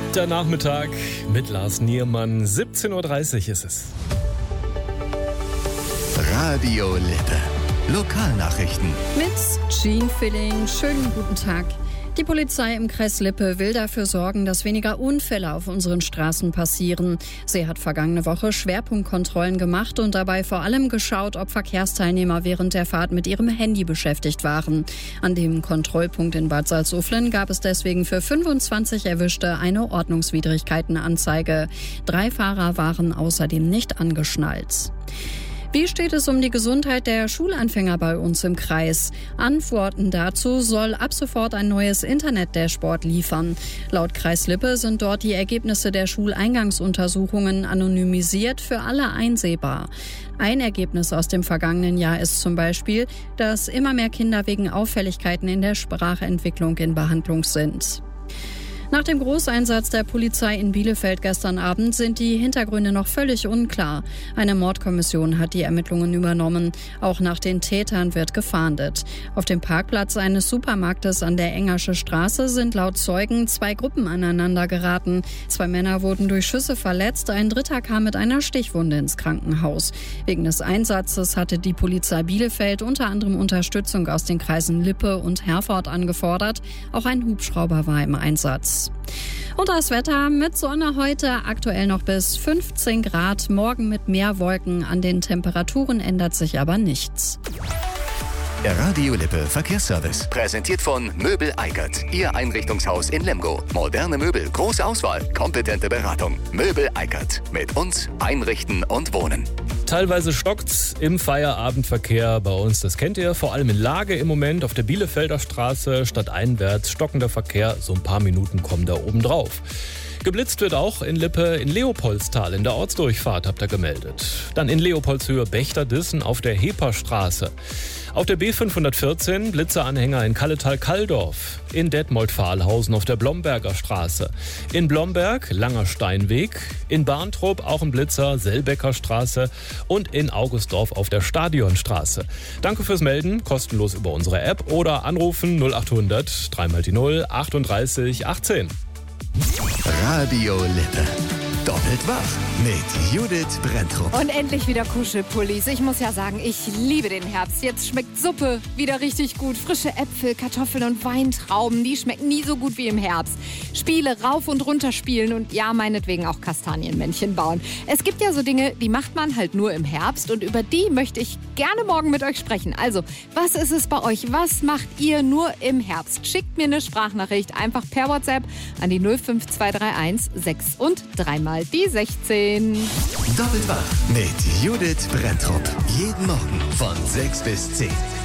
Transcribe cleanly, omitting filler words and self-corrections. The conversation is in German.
Der Nachmittag mit Lars Niermann. 17.30 Uhr ist es. Radio Lippe. Lokalnachrichten. Mit Jean Filling. Schönen guten Tag. Die Polizei im Kreis Lippe will dafür sorgen, dass weniger Unfälle auf unseren Straßen passieren. Sie hat vergangene Woche Schwerpunktkontrollen gemacht und dabei vor allem geschaut, ob Verkehrsteilnehmer während der Fahrt mit ihrem Handy beschäftigt waren. An dem Kontrollpunkt in Bad Salzuflen gab es deswegen für 25 Erwischte eine Ordnungswidrigkeitenanzeige. 3 Fahrer waren außerdem nicht angeschnallt. Wie steht es um die Gesundheit der Schulanfänger bei uns im Kreis? Antworten dazu soll ab sofort ein neues Internet-Dashboard liefern. Laut Kreis Lippe sind dort die Ergebnisse der Schuleingangsuntersuchungen anonymisiert für alle einsehbar. Ein Ergebnis aus dem vergangenen Jahr ist zum Beispiel, dass immer mehr Kinder wegen Auffälligkeiten in der Sprachentwicklung in Behandlung sind. Nach dem Großeinsatz der Polizei in Bielefeld gestern Abend sind die Hintergründe noch völlig unklar. Eine Mordkommission hat die Ermittlungen übernommen. Auch nach den Tätern wird gefahndet. Auf dem Parkplatz eines Supermarktes an der Engersche Straße sind laut Zeugen 2 Gruppen aneinander geraten. 2 Männer wurden durch Schüsse verletzt, ein dritter kam mit einer Stichwunde ins Krankenhaus. Wegen des Einsatzes hatte die Polizei Bielefeld unter anderem Unterstützung aus den Kreisen Lippe und Herford angefordert. Auch ein Hubschrauber war im Einsatz. Und das Wetter mit Sonne heute, aktuell noch bis 15 Grad, morgen mit mehr Wolken. An den Temperaturen ändert sich aber nichts. Der Radio Lippe Verkehrsservice. Präsentiert von Möbel Eickert. Ihr Einrichtungshaus in Lemgo. Moderne Möbel, große Auswahl, kompetente Beratung. Möbel Eickert. Mit uns einrichten und wohnen. Teilweise stockt's im Feierabendverkehr bei uns. Das kennt ihr, vor allem in Lage im Moment auf der Bielefelder Straße. Stadteinwärts stockender Verkehr, so ein paar Minuten kommen da oben drauf. Geblitzt wird auch in Lippe in Leopoldstal in der Ortsdurchfahrt, habt ihr gemeldet. Dann in Leopoldshöhe Bechterdissen auf der Heperstraße. Auf der B514 Blitzeranhänger in Kalletal-Kalldorf. In Detmold-Fahlhausen auf der Blomberger Straße. In Blomberg Langer Steinweg. In Barntrup auch ein Blitzer, Selbecker Straße. Und in Augustdorf auf der Stadionstraße. Danke fürs Melden, kostenlos über unsere App oder anrufen 0800 3 die 0 38 18. Radio Lippe. Doppelt wach mit Judith Brenntrup. Und endlich wieder Kuschelpullis. Ich muss ja sagen, ich liebe den Herbst. Jetzt schmeckt Suppe wieder richtig gut. Frische Äpfel, Kartoffeln und Weintrauben, die schmecken nie so gut wie im Herbst. Spiele rauf und runter spielen und ja, meinetwegen auch Kastanienmännchen bauen. Es gibt ja so Dinge, die macht man halt nur im Herbst und über die möchte ich gerne morgen mit euch sprechen. Also, was ist es bei euch? Was macht ihr nur im Herbst? Schickt mir eine Sprachnachricht einfach per WhatsApp an die 05231 6 und 3 mal die 16. Doppelt wach mit Judith Brenntrup. Jeden Morgen von 6 bis 10.